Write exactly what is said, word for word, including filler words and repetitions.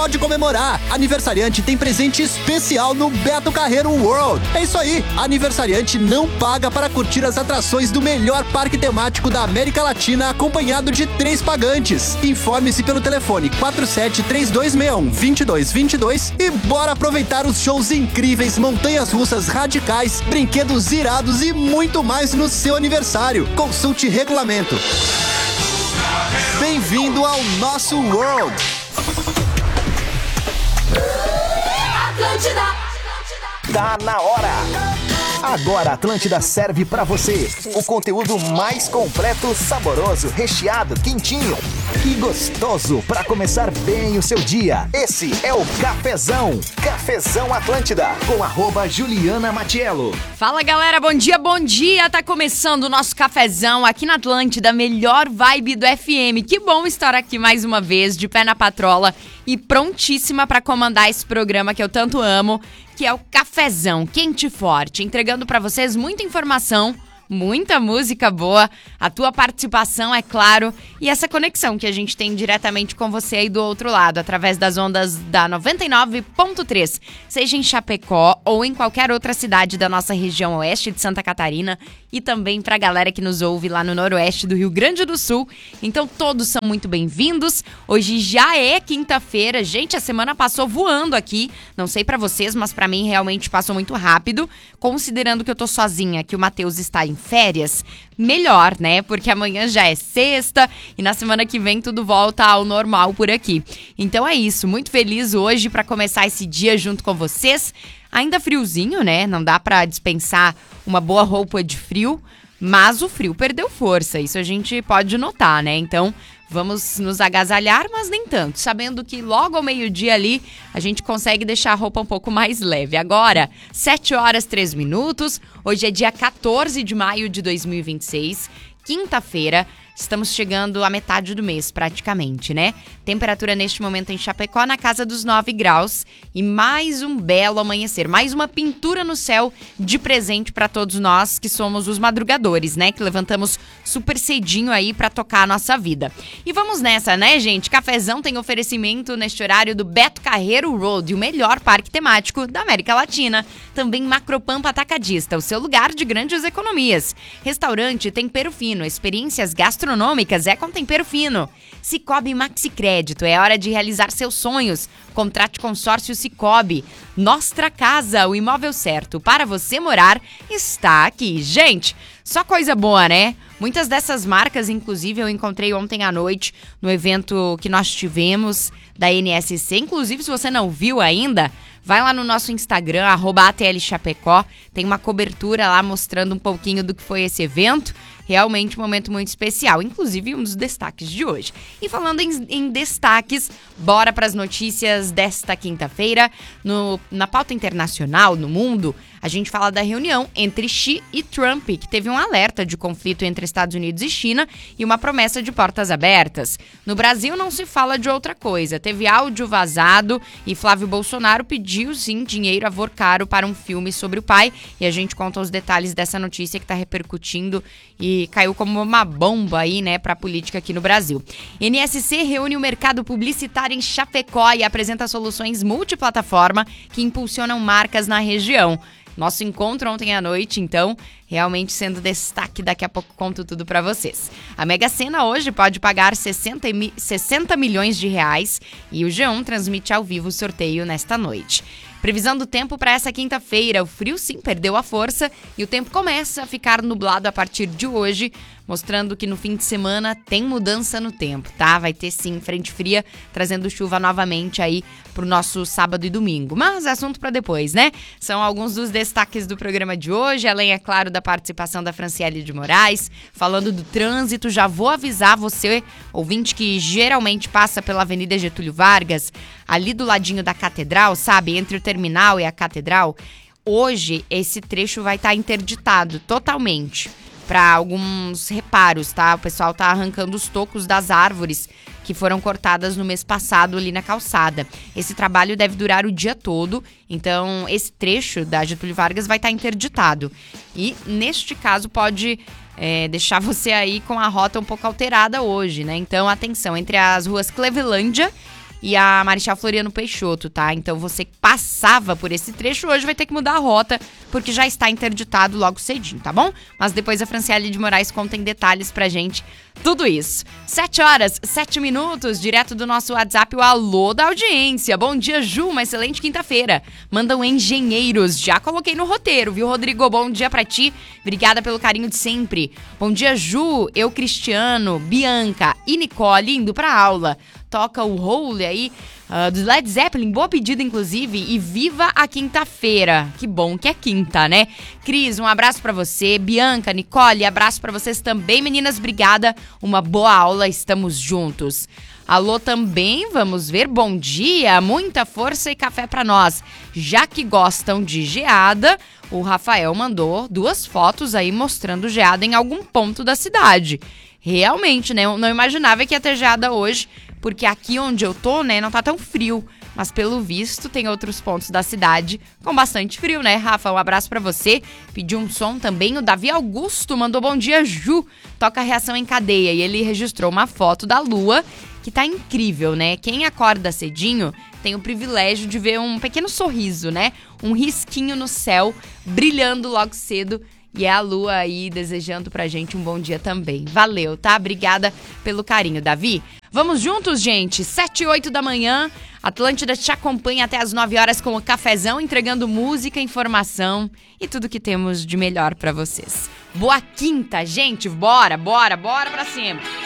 pode comemorar. Aniversariante tem presente especial no Beto Carreiro World. É isso aí, aniversariante não paga para curtir as atrações do melhor parque temático da América Latina, acompanhado de três pagantes. Informe-se pelo telefone quatro sete três dois seis um, dois dois dois dois e bora aproveitar os shows incríveis, montanhas russas radicais, brinquedos irados e muito mais no seu aniversário. Consulte regulamento. Bem-vindo ao nosso World. Atlântida. Tá na hora. Agora a Atlântida serve pra você o conteúdo mais completo, saboroso, recheado, quentinho e gostoso pra começar bem o seu dia. Esse é o Cafezão. Cafezão Atlântida com arroba Juliana Matiello. Fala galera, bom dia, bom dia. Tá começando o nosso Cafezão aqui na Atlântida, melhor vibe do F M. Que bom estar aqui mais uma vez, de pé na patrola e prontíssima pra comandar esse programa que eu tanto amo, que é o Cafezão, quente e forte, entregando pra vocês muita informação, muita música boa, a tua participação, é claro, e essa conexão que a gente tem diretamente com você aí do outro lado, através das ondas da noventa e nove ponto três, seja em Chapecó ou em qualquer outra cidade da nossa região oeste de Santa Catarina, e também pra galera que nos ouve lá no noroeste do Rio Grande do Sul. Então todos são muito bem-vindos. Hoje já é quinta-feira. Gente, a semana passou voando aqui. Não sei pra vocês, mas pra mim realmente passou muito rápido. Considerando que eu tô sozinha, que o Matheus está em férias, melhor, né? Porque amanhã já é sexta e na semana que vem tudo volta ao normal por aqui. Então é isso. Muito feliz hoje pra começar esse dia junto com vocês. Ainda friozinho, né? Não dá pra dispensar uma boa roupa de frio, mas o frio perdeu força, isso a gente pode notar, né? Então, vamos nos agasalhar, mas nem tanto, sabendo que logo ao meio-dia ali, a gente consegue deixar a roupa um pouco mais leve. Agora, sete horas, três minutos, hoje é dia quatorze de maio de dois mil e vinte e seis, quinta-feira. Estamos chegando à metade do mês, praticamente, né? Temperatura neste momento em Chapecó na casa dos nove graus e mais um belo amanhecer, mais uma pintura no céu de presente para todos nós que somos os madrugadores, né? Que levantamos super cedinho aí para tocar a nossa vida. E vamos nessa, né, gente? Cafezão tem oferecimento neste horário do Beto Carreiro Road, o melhor parque temático da América Latina. Também Macropampa Atacadista, o seu lugar de grandes economias. Restaurante Tempero Fino, experiências gastronômicas Gastronômicas é com tempero fino. Cicobi Maxi Crédito, é hora de realizar seus sonhos. Contrate consórcio Cicobi. Nostra Casa, o imóvel certo para você morar, está aqui. Gente, só coisa boa, né? Muitas dessas marcas, inclusive, eu encontrei ontem à noite no evento que nós tivemos da N S C. Inclusive, se você não viu ainda, vai lá no nosso Instagram, arroba A T L Chapecó. Tem uma cobertura lá mostrando um pouquinho do que foi esse evento. Realmente um momento muito especial, inclusive um dos destaques de hoje. E falando em, em destaques, bora para as notícias desta quinta-feira. No, na pauta internacional, no mundo, a gente fala da reunião entre Xi e Trump, que teve um alerta de conflito entre Estados Unidos e China e uma promessa de portas abertas. No Brasil não se fala de outra coisa. Teve áudio vazado e Flávio Bolsonaro pediu, sim, dinheiro avorcaro para um filme sobre o pai. E a gente conta os detalhes dessa notícia que está repercutindo e caiu como uma bomba aí, né, para a política aqui no Brasil. N S C reúne o mercado publicitário em Chapecó e apresenta soluções multiplataforma que impulsionam marcas na região. Nosso encontro ontem à noite, então, realmente sendo destaque, daqui a pouco conto tudo pra vocês. A Mega Sena hoje pode pagar sessenta milhões de reais e o G um transmite ao vivo o sorteio nesta noite. Previsão do tempo para essa quinta-feira. O frio sim perdeu a força e o tempo começa a ficar nublado a partir de hoje, mostrando que no fim de semana tem mudança no tempo, tá? Vai ter sim frente fria trazendo chuva novamente aí pro nosso sábado e domingo. Mas é assunto para depois, né? São alguns dos destaques do programa de hoje, além, é claro, da participação da Franciele de Moraes, falando do trânsito. Já vou avisar você, ouvinte, que geralmente passa pela Avenida Getúlio Vargas, ali do ladinho da Catedral, sabe? Entre o terminal e a Catedral. Hoje, esse trecho vai estar interditado totalmente para alguns reparos, tá? O pessoal tá arrancando os tocos das árvores que foram cortadas no mês passado ali na calçada. Esse trabalho deve durar o dia todo, então esse trecho da Getúlio Vargas vai estar interditado. E, neste caso, pode é, deixar você aí com a rota um pouco alterada hoje, né? Então, atenção, entre as ruas Clevelândia e a Marechal Floriano Peixoto, tá? Então você passava por esse trecho, hoje vai ter que mudar a rota, porque já está interditado logo cedinho, tá bom? Mas depois a Franciele de Moraes conta em detalhes pra gente tudo isso. Sete horas, sete minutos, direto do nosso WhatsApp, o alô da audiência. Bom dia, Ju, uma excelente quinta-feira. Mandam engenheiros, já coloquei no roteiro, viu, Rodrigo? Bom dia pra ti, obrigada pelo carinho de sempre. Bom dia, Ju, eu, Cristiano, Bianca e Nicole indo pra aula. Toca o Holy aí, uh, do Led Zeppelin, boa pedida inclusive, e viva a quinta-feira. Que bom que é quinta, né? Cris, um abraço pra você. Bianca, Nicole, abraço pra vocês também, meninas, obrigada. Uma boa aula, estamos juntos. Alô também, vamos ver, bom dia, muita força e café pra nós. Já que gostam de geada, o Rafael mandou duas fotos aí mostrando geada em algum ponto da cidade. Realmente, né, eu não imaginava que ia ter geada hoje, porque aqui onde eu tô, né, não tá tão frio. Mas pelo visto tem outros pontos da cidade com bastante frio, né, Rafa? Um abraço pra você. Pediu um som também, o Davi Augusto mandou bom dia, Ju. Toca a reação em cadeia e ele registrou uma foto da lua que tá incrível, né? Quem acorda cedinho tem o privilégio de ver um pequeno sorriso, né? Um risquinho no céu, brilhando logo cedo. E é a lua aí desejando pra gente um bom dia também. Valeu, tá? Obrigada pelo carinho, Davi. Vamos juntos, gente? Sete e oito da manhã. Atlântida te acompanha até as nove horas com o cafezão, entregando música, informação e tudo que temos de melhor pra vocês. Boa quinta, gente! Bora, bora, bora pra cima!